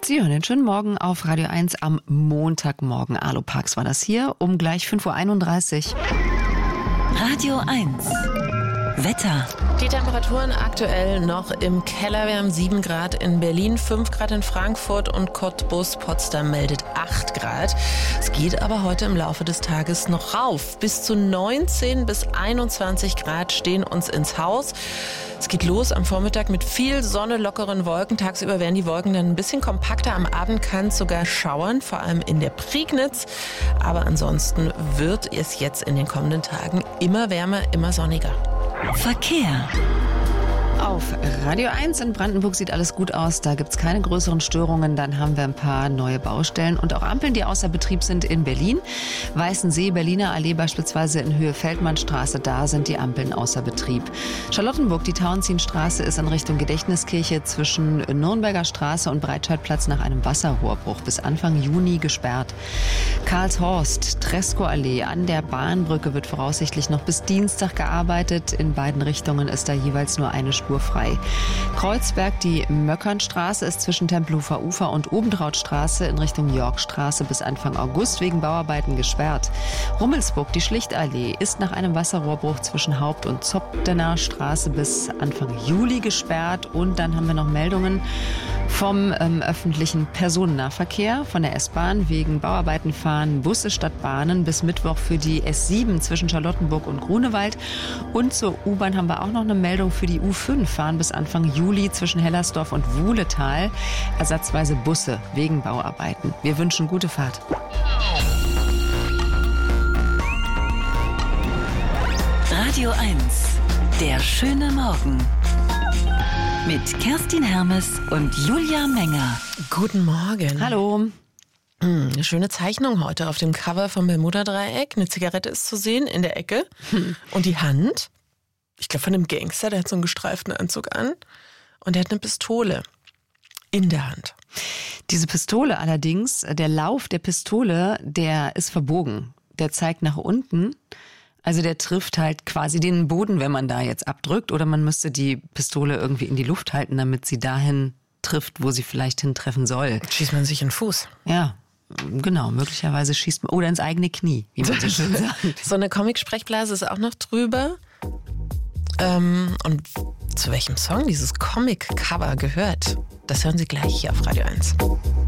Sie hören den schönen Morgen auf Radio 1 am Montagmorgen. Aloparks war das hier um gleich 5.31 Uhr. Radio 1. Wetter. Die Temperaturen aktuell noch im Keller. Wir haben 7 Grad in Berlin, 5 Grad in Frankfurt und Cottbus. Potsdam meldet 8 Grad. Es geht aber heute im Laufe des Tages noch rauf. Bis zu 19 bis 21 Grad stehen uns ins Haus. Es geht los am Vormittag mit viel Sonne, lockeren Wolken. Tagsüber werden die Wolken dann ein bisschen kompakter. Am Abend kann es sogar schauern, vor allem in der Prignitz. Aber ansonsten wird es jetzt in den kommenden Tagen immer wärmer, immer sonniger. Verkehr. Auf Radio 1 in Brandenburg sieht alles gut aus. Da gibt es keine größeren Störungen. Dann haben wir ein paar neue Baustellen und auch Ampeln, die außer Betrieb sind in Berlin. Weißensee, Berliner Allee beispielsweise in Höhe Feldmannstraße. Da sind die Ampeln außer Betrieb. Charlottenburg, die Tauentzienstraße ist in Richtung Gedächtniskirche zwischen Nürnberger Straße und Breitscheidplatz nach einem Wasserrohrbruch bis Anfang Juni gesperrt. Karlshorst, Tresco-Allee an der Bahnbrücke wird voraussichtlich noch bis Dienstag gearbeitet. In beiden Richtungen ist da jeweils nur eine Spur frei. Kreuzberg, die Möckernstraße ist zwischen Tempelhofer Ufer und Obentrautstraße in Richtung Yorkstraße bis Anfang August wegen Bauarbeiten gesperrt. Rummelsburg, die Schlichtallee, ist nach einem Wasserrohrbruch zwischen Haupt- und Zopfdener Straße bis Anfang Juli gesperrt. Und dann haben wir noch Meldungen vom öffentlichen Personennahverkehr, von der S-Bahn. Wegen Bauarbeiten fahren Busse statt Bahnen bis Mittwoch für die S7 zwischen Charlottenburg und Grunewald. Und zur U-Bahn haben wir auch noch eine Meldung für die U5. Fahren bis Anfang Juli zwischen Hellersdorf und Wuhletal ersatzweise Busse wegen Bauarbeiten. Wir wünschen gute Fahrt. Radio 1. Der schöne Morgen. Mit Kerstin Hermes und Julia Menger. Guten Morgen. Hallo. Eine schöne Zeichnung heute auf dem Cover vom Bermuda-Dreieck. Eine Zigarette ist zu sehen in der Ecke. Und die Hand, ich glaube von einem Gangster, der hat so einen gestreiften Anzug an. Und der hat eine Pistole in der Hand. Diese Pistole allerdings, der Lauf der Pistole, der ist verbogen. Der zeigt nach unten. Also der trifft halt quasi den Boden, wenn man da jetzt abdrückt. Oder man müsste die Pistole irgendwie in die Luft halten, damit sie dahin trifft, wo sie vielleicht hintreffen soll. Schießt man sich in den Fuß. Ja, genau. Möglicherweise schießt man, oder ins eigene Knie, wie man so schön sagt. So eine Comic-Sprechblase ist auch noch drüber. Und zu welchem Song dieses Comic-Cover gehört, das hören Sie gleich hier auf Radio 1.